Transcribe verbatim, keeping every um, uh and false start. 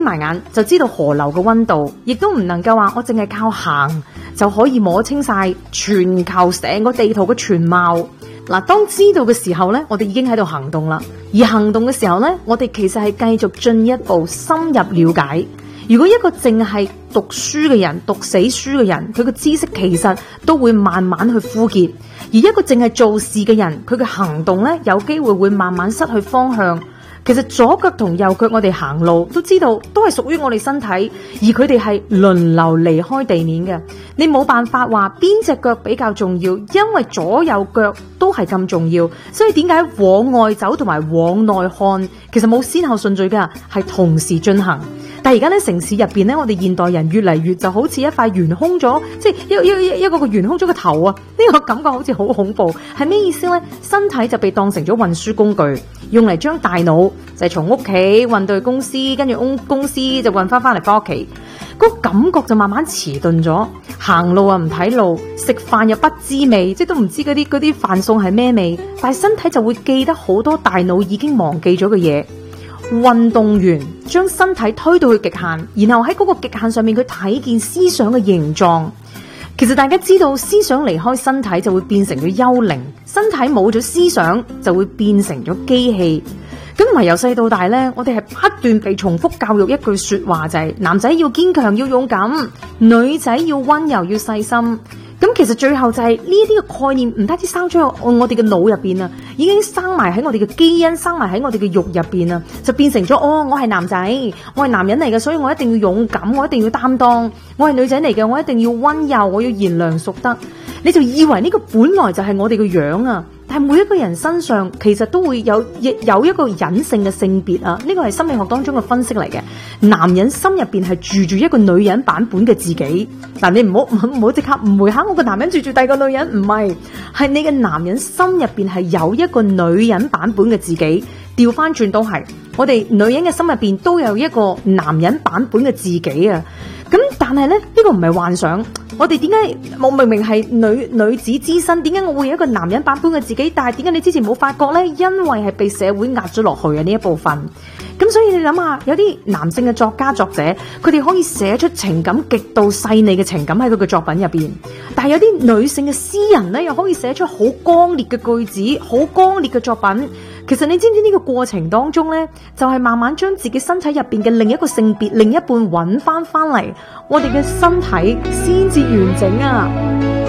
埋眼就知道河流嘅溫度，亦都唔能夠話我淨係靠行就可以摸清晒全球成個地圖嘅全貌。嗱，當知道嘅時候呢，我哋已經喺度行動啦。而行動嘅時候呢，我哋其實係繼續進一步深入了解。如果一個淨係讀書嘅人，讀死書嘅人，佢嘅知識其實都會慢慢去枯竭；而一個淨係做事嘅人，佢嘅行動呢，有機會會慢慢失去方向。其實左腳同右腳我哋行路都知道都係屬於我哋身體，而佢哋係輪流離開地面嘅。你冇辦法話邊隻腳比較重要，因為左右腳都係咁重要。所以點解往外走同埋往內看其實冇先後順序㗎，係同時進行。但係而家咧城市入邊咧，我哋現代人越嚟越就好似一塊懸空咗，即係一一一一個個懸空咗個頭啊！呢個感覺好似好恐怖，係咩意思咧？身體就被當成咗運輸工具，用嚟將大腦就係從屋企運到去公司，跟住公公司就運翻翻嚟翻屋企，嗰個感覺就慢慢遲鈍咗。行路啊唔睇路，食飯又不知味，即係都唔知嗰啲嗰啲飯餸係咩味，但係身體就會記得好多大腦已經忘記咗嘅嘢。運動員將身體推到去極限，然後喺嗰個極限上面佢睇見思想嘅形狀。其實大家知道，思想離開身體就會變成咗幽靈，身體冇咗思想就會變成咗機器。咁同埋由細到大呢，我哋係不斷被重複教育一句說話，就係男仔要堅強要勇敢，女仔要溫柔要細心。咁其實最後就係呢啲嘅概念唔單止生咗喺我哋嘅腦入邊啊，已經生埋喺我哋嘅基因，生埋喺我哋嘅肉入邊啊，就變成咗哦，我係男仔，我係男人嚟嘅，所以我一定要勇敢，我一定要擔當；我係女仔嚟嘅，我一定要溫柔，我要賢良淑德。你就以為呢個本來就係我哋嘅樣啊！但係每一個人身上其實都會有有一個隱性嘅性別啊，呢個係心理學當中嘅分析嚟嘅。男人心入邊係住住一個女人版本嘅自己，但你唔好唔好即刻誤會下，我個男人住住第二個女人，唔係，係你嘅男人心入邊係有一個女人版本嘅自己。調翻轉都係，我哋女人嘅心入邊都有一個男人版本嘅自己啊。咁但係咧，呢個唔係幻想。我哋點解我明明係女女子之身，點解我會有一個男人版本嘅自己？但係點解你之前冇發覺呢？因為係被社會壓咗落去嘅呢一部分。咁所以你諗下，有啲男性嘅作家作者，佢哋可以寫出情感極度細膩嘅情感喺佢嘅作品入邊，但係有啲女性嘅詩人呢，又可以寫出好剛烈嘅句子，好剛烈嘅作品。其實你知唔知呢個過程當中呢，就係慢慢將自己身體入邊嘅另一個性別、另一半揾翻翻嚟，我哋嘅身體先至完整啊！